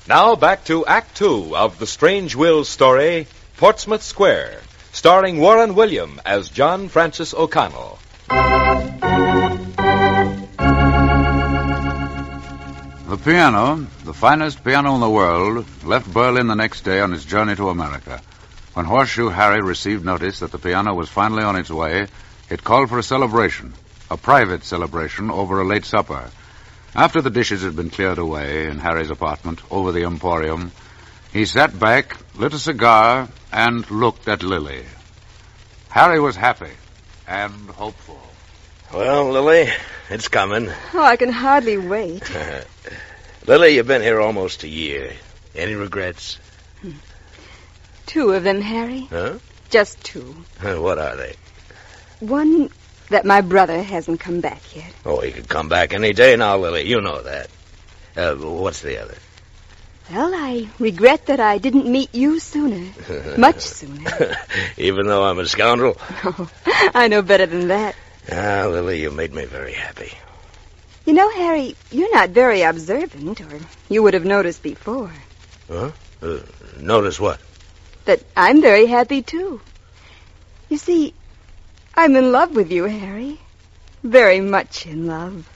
Now back to Act Two of the Strange Will story, Portsmouth Square, starring Warren William as John Francis O'Connell. The piano, the finest piano in the world, left Berlin the next day on its journey to America. When Horseshoe Harry received notice that the piano was finally on its way, it called for a celebration, a private celebration over a late supper. After the dishes had been cleared away in Harry's apartment over the Emporium, he sat back, lit a cigar, and looked at Lily. Harry was happy and hopeful. Well, Lily, it's coming. Oh, I can hardly wait. Lily, you've been here almost a year. Any regrets? 2 of them, Harry. Huh? Just 2. What are they? One, that my brother hasn't come back yet. Oh, he could come back any day now, Lily. You know that. What's the other? Well, I regret that I didn't meet you sooner. Much sooner. Even though I'm a scoundrel? Oh, I know better than that. Ah, Lily, you made me very happy. You know, Harry, you're not very observant, or you would have noticed before. Huh? Notice what? That I'm very happy, too. You see, I'm in love with you, Harry. Very much in love.